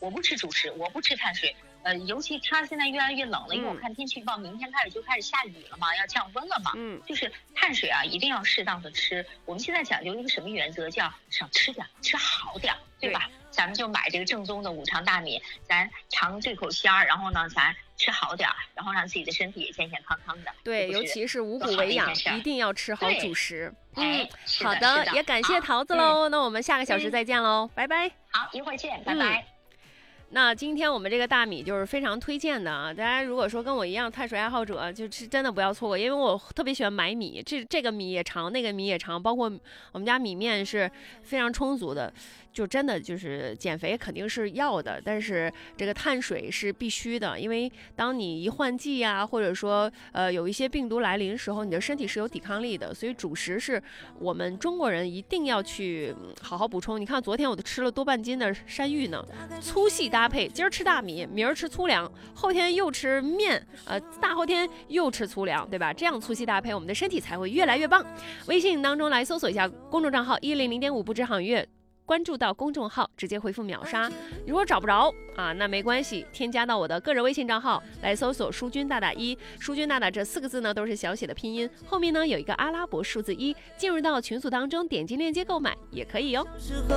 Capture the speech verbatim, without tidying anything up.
我不吃主食，我不吃碳水。呃，尤其它现在越来越冷了，因为我看天气预报，明天开始就开始下雨了嘛，要降温了嘛。 嗯， 就是碳水啊，一定要适当的吃。我们现在讲究一个什么原则，叫少吃点，吃好点，对吧？对，咱们就买这个正宗的五常大米，咱尝这口鲜儿，然后呢，咱吃好点，然后让自己的身体也健健康康的。 对，尤其是五谷为养，一定要吃好主食。 嗯， 好的，也感谢桃子喽。那我们下个小时再见喽，拜拜。 好，一会儿见，拜拜。 那今天我们这个大米就是非常推荐的啊！大家如果说跟我一样碳水爱好者，就是真的不要错过，因为我特别喜欢买米，这这个米也长，那个米也长，包括我们家米面是非常充足的，就真的就是减肥肯定是要的，但是这个碳水是必须的，因为当你一换季呀，或者说呃有一些病毒来临的时候，你的身体是有抵抗力的，所以主食是我们中国人一定要去好好补充。你看昨天我都吃了多半斤的山芋呢，粗细搭配，今儿吃大米，明儿吃粗粮，后天又吃面，呃，大后天又吃粗粮，对吧？这样粗细搭配，我们的身体才会越来越棒。微信当中来搜索一下公众账号一零零点五不止好乐，关注到公众号，直接回复秒杀。如果找不着啊，那没关系，添加到我的个人微信账号来搜索淑君大大一，淑君大大这四个字呢都是小写的拼音，后面呢有一个阿拉伯数字一，进入到群组当中，点击链接购买也可以哦。